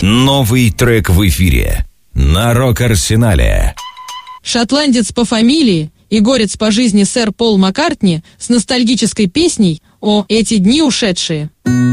Новый трек в эфире на Рок-Арсенале. Шотландец по фамилии и горец по жизни сэр Пол Маккартни с ностальгической песней «О, эти дни ушедшие».